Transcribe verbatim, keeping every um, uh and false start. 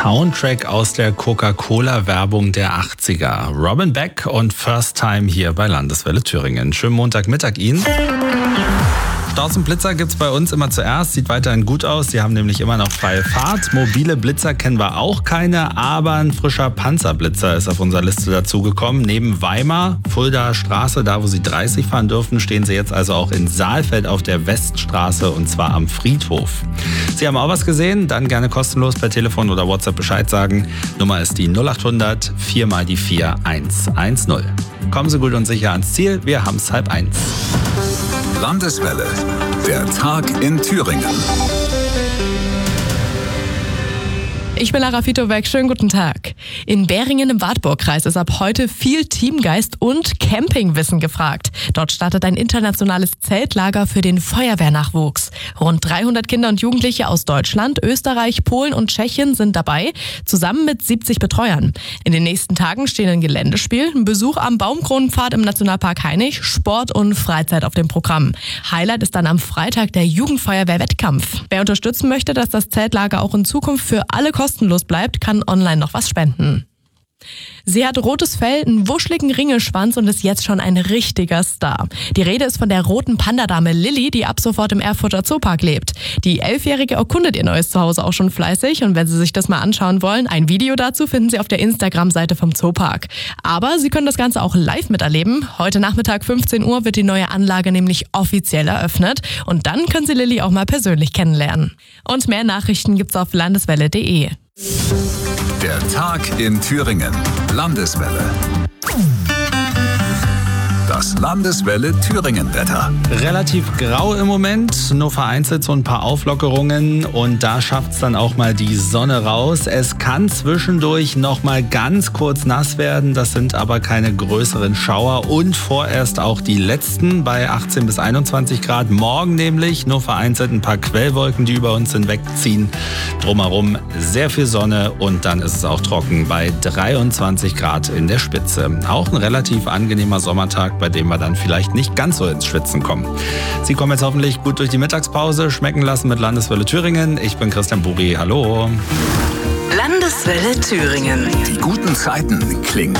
Soundtrack aus der Coca-Cola-Werbung der achtziger. Robin Beck und First Time hier bei Landeswelle Thüringen. Schönen Montagmittag Ihnen. Staus und Blitzer gibt's bei uns immer zuerst. Sieht weiterhin gut aus. Sie haben nämlich immer noch freie Fahrt. Mobile Blitzer kennen wir auch keine, aber ein frischer Panzerblitzer ist auf unserer Liste dazugekommen. Neben Weimar, Fuldaer Straße, da wo Sie dreißig fahren dürfen, stehen Sie jetzt also auch in Saalfeld auf der Weststraße und zwar am Friedhof. Sie haben auch was gesehen? Dann gerne kostenlos per Telefon oder WhatsApp Bescheid sagen. Nummer ist die null achthundert vier mal die vier eins eins null. Kommen Sie gut und sicher ans Ziel. Wir haben's halb eins. Landeswelle, der Tag in Thüringen. Ich bin Lara Fitobeck, schönen guten Tag. In Beringen im Wartburgkreis ist ab heute viel Teamgeist und Campingwissen gefragt. Dort startet ein internationales Zeltlager für den Feuerwehrnachwuchs. Rund dreihundert Kinder und Jugendliche aus Deutschland, Österreich, Polen und Tschechien sind dabei, zusammen mit siebzig Betreuern. In den nächsten Tagen stehen ein Geländespiel, ein Besuch am Baumkronenpfad im Nationalpark Hainich, Sport und Freizeit auf dem Programm. Highlight ist dann am Freitag der Jugendfeuerwehr-Wettkampf. Wer unterstützen möchte, dass das Zeltlager auch in Zukunft für alle kostenlos bleibt, kann online noch was spenden. Sie hat rotes Fell, einen wuscheligen Ringelschwanz und ist jetzt schon ein richtiger Star. Die Rede ist von der roten Pandadame Lilly, die ab sofort im Erfurter Zoopark lebt. Die Elfjährige erkundet ihr neues Zuhause auch schon fleißig und wenn Sie sich das mal anschauen wollen, ein Video dazu finden Sie auf der Instagram-Seite vom Zoopark. Aber Sie können das Ganze auch live miterleben. Heute Nachmittag fünfzehn Uhr wird die neue Anlage nämlich offiziell eröffnet und dann können Sie Lilly auch mal persönlich kennenlernen. Und mehr Nachrichten gibt's auf landeswelle punkt de. Der Tag in Thüringen. Landeswelle. Das Landeswelle Thüringen-Wetter. Relativ grau im Moment, nur vereinzelt so ein paar Auflockerungen und da schafft es dann auch mal die Sonne raus. Es kann zwischendurch noch mal ganz kurz nass werden, das sind aber keine größeren Schauer und vorerst auch die letzten bei achtzehn bis einundzwanzig Grad. Morgen nämlich nur vereinzelt ein paar Quellwolken, die über uns hinwegziehen. Drumherum sehr viel Sonne und dann ist es auch trocken bei dreiundzwanzig Grad in der Spitze. Auch ein relativ angenehmer Sommertag, bei dem wir dann vielleicht nicht ganz so ins Schwitzen kommen. Sie kommen jetzt hoffentlich gut durch die Mittagspause, schmecken lassen mit Landeswelle Thüringen. Ich bin Christian Buri, hallo. Landeswelle Thüringen. Die guten Zeiten klingen